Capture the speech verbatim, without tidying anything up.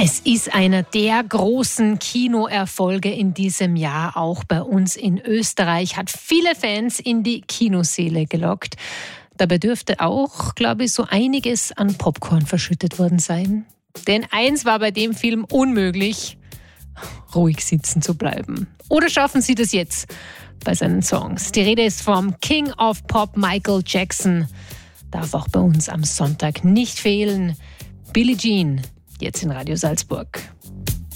Es ist einer der großen Kinoerfolge in diesem Jahr, auch bei uns in Österreich, hat viele Fans in die Kinosäle gelockt. Dabei dürfte auch, glaube ich, so einiges an Popcorn verschüttet worden sein. Denn eins war bei dem Film unmöglich: ruhig sitzen zu bleiben. Oder schaffen Sie das jetzt bei seinen Songs? Die Rede ist vom King of Pop, Michael Jackson. Darf auch bei uns am Sonntag nicht fehlen. Billie Jean, jetzt in Radio Salzburg.